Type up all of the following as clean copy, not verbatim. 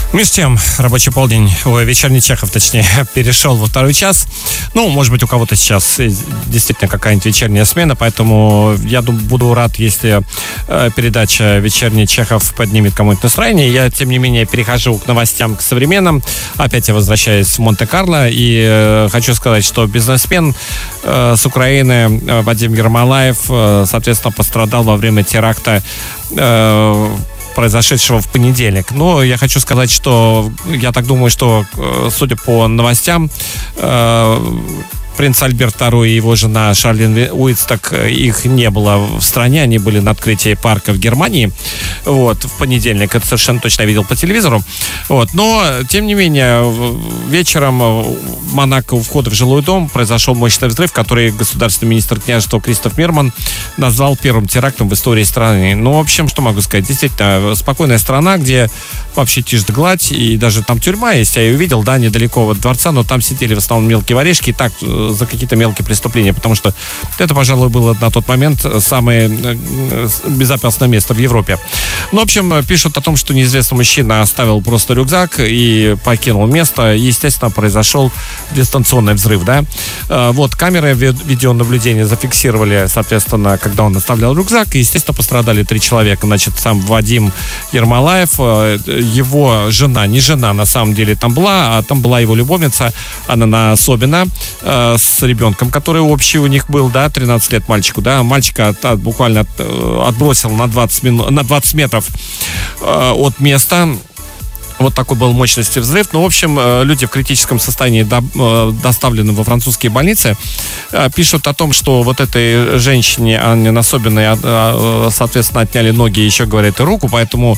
Между тем, рабочий полдень, вечерний Чехов, точнее, перешел во второй час. Ну, может быть, у кого-то сейчас действительно какая-нибудь вечерняя смена, поэтому я буду рад, если передача «Вечерний Чехов» поднимет кому-нибудь настроение. Я, тем не менее, перехожу к новостям, к современным. Опять я возвращаюсь в Монте-Карло и хочу сказать, что бизнесмен с Украины Вадим Ермолаев, соответственно, пострадал во время теракта, произошедшего в понедельник. Но я хочу сказать, что я так думаю, что, судя по новостям, принц Альберт II и его жена Шарлин Уитсток, их не было в стране, они были на открытии парка в Германии, вот, в понедельник, это совершенно точно я видел по телевизору, вот, но, тем не менее, вечером в Монако у входа в жилой дом произошел мощный взрыв, который государственный министр княжества Кристоф Мирман назвал первым терактом в истории страны. Ну, в общем, что могу сказать, действительно, спокойная страна, где вообще тишь да гладь, и даже там тюрьма есть, я ее видел, да, недалеко от дворца, но там сидели в основном мелкие воришки, и так за какие-то мелкие преступления, потому что это, пожалуй, было на тот момент самое безопасное место в Европе. Ну, в общем, пишут о том, что неизвестный мужчина оставил просто рюкзак и покинул место. Естественно, произошел дистанционный взрыв, да. Вот, камеры видеонаблюдения зафиксировали, соответственно, когда он оставлял рюкзак, и, естественно, пострадали 3 человека. Значит, сам Вадим Ермолаев, его жена, не жена, на самом деле, там была, а там была его любовница Анна Собина, с ребенком, который общий у них был, да, 13 лет мальчику, да, мальчика буквально отбросил на 20 метров от места. Вот такой был мощности взрыв. Ну, в общем, люди в критическом состоянии доставлены во французские больницы. Пишут о том, что вот этой женщине, Анне Насобиной, соответственно, отняли ноги, еще, говорят, и руку, поэтому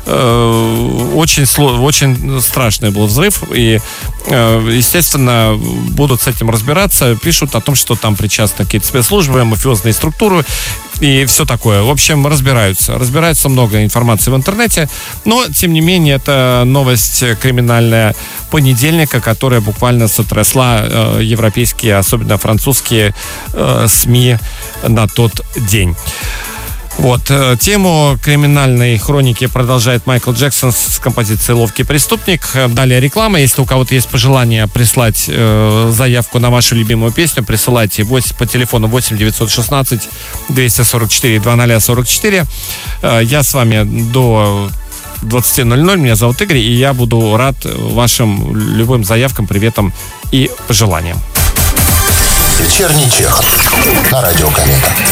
очень страшный был взрыв, и, естественно, будут с этим разбираться. Пишут о том, что там причастны какие-то спецслужбы, мафиозные структуры, и все такое. В общем, разбираются много информации в интернете, но, тем не менее, это новость криминальная понедельника, которая буквально сотрясла европейские, особенно французские СМИ на тот день. Вот, тему криминальной хроники продолжает Майкл Джексон с композицией «Ловкий преступник». Далее реклама. Если у кого-то есть пожелание прислать заявку на вашу любимую песню, присылайте по телефону 8 916 244 2044. Я с вами до 20:00. Меня зовут Игорь, и я буду рад вашим любым заявкам, приветам и пожеланиям. Вечерний Чехов на радио Комета.